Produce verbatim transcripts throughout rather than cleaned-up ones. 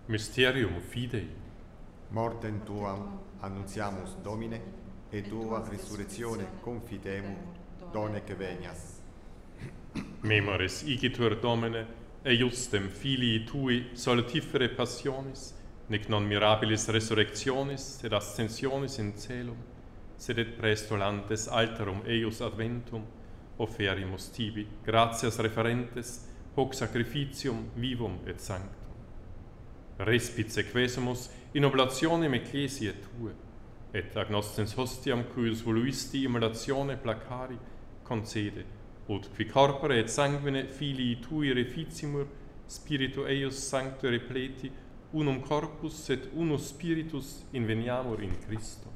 Mysterium Fidei. Mortem tuam annuntiamus Domine, et tua resurrectione confitemur, donec venias. Memoris igitur Domine, eiustem filii tui soletifere passionis, nec non mirabilis resurrectionis et ascensionis in celum, sed et praestolantes alterum eius adventum, offerimus tibi, gratias referentes, hoc sacrificium vivum et sanctum. Respice quesumus in oblationem ecclesiae tue, et agnoscens hostiam cuius voluisti immolatione placari, concede, ut qui corpore et sanguine filii tui reficimur, spiritu eius sancto repleti, unum corpus et unus spiritus inveniamur in Christo.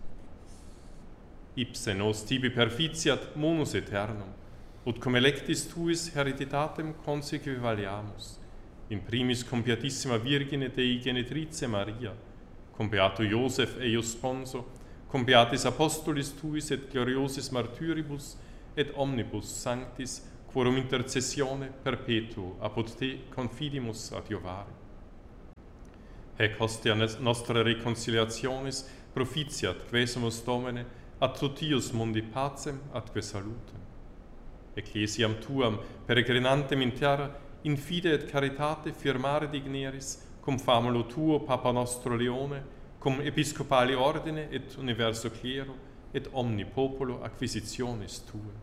Ipse nos tibi perficiat munus aeternum, ut cum electis tuis hereditatem consequivaliamus, in primis cum Beatissima Virgine Dei Genetrice Maria, cum Beato Iosef eius sponso, cum Beatis Apostolis tuis et gloriosis martyribus, et omnibus sanctis, quorum intercessione perpetuo apud te confidimus adiovare. Hec hostia nostra reconciliationis propitiat quesumus Domine ad totius mundi pacem atque salutem. Ecclesiam tuam peregrinantem in terra in fide et caritate firmare digneris cum famulo tuo Papa nostro Leone, cum episcopali ordine et universo clero et omni populo acquisitionis tue.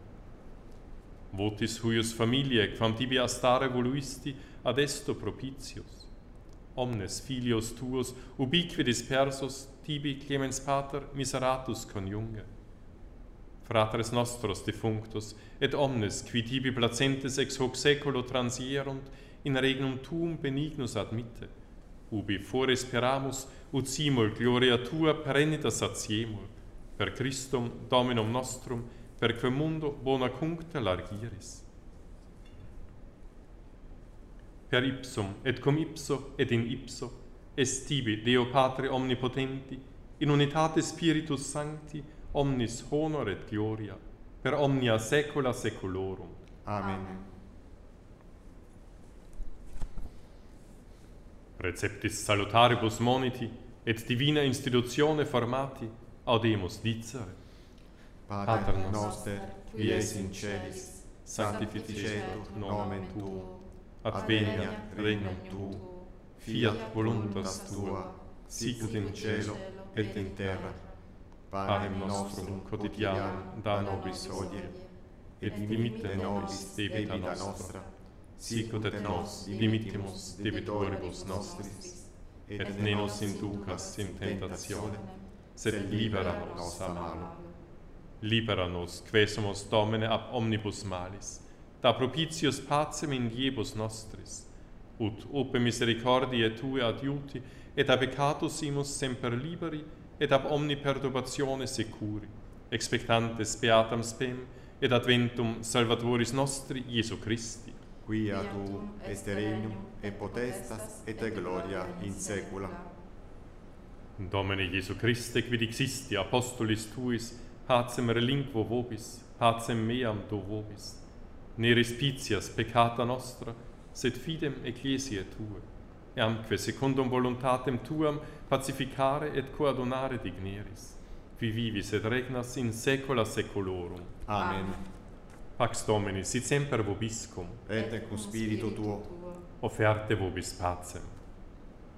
Votis huius familiae quam tibi astare voluisti ad esto propitius. Omnes filios tuos ubique dispersos tibi clemens pater miseratus coniunge. Fratres nostros defunctus et omnes qui tibi placentes ex hoc saeculo transierunt in regnum tuum benignus admitte, ubi fore speramus ut simul gloria tua perennita satiemur, per Christum Dominum nostrum, per quem mundo bona cuncta largiris. Per ipsum et cum ipso et in ipso est tibi Deo Patre omnipotenti, in unitate Spiritus Sancti, omnis honor et gloria, per omnia saecula saeculorum. Amen. Receptis salutaribus moniti, et divina institutione formati, audemus dicere. Pater noster, qui es in celis, sanctificetur nomen tuum, adveniat regnum tuum, fiat voluntas tua, sicut in cielo et in terra. Panem nostrum quotidianum da nobis hodie, et dimitte nobis debita nostra, sicut et nos dimittimus debitoribus nostris, et ne nos inducas in tentationem, sed libera nos a malo. Libera nos, quesumus Domine ab omnibus malis, da propitius pacem in diebus nostris, ut ope misericordiae Tue adiuti, et ab peccatus imus semper liberi, et ab omni perturbatione securi, expectantes beatam spem, et adventum Salvatoris nostri, Iesu Christi. Quia tu est regnum, et potestas, et gloria in saecula. Domine Iesu Christe, quid existi apostolis Tuis, pacem relinquo vobis, pacem meam do vobis. Ne respicias peccata nostra, sed fidem ecclesiae Tue, eamque secundum voluntatem Tuam pacificare et coadunare digneris, qui vivis et regnas in saecula saeculorum. Amen. Pax Domini sit semper vobiscum, Et cum spiritu tuo. offerte vobis pacem.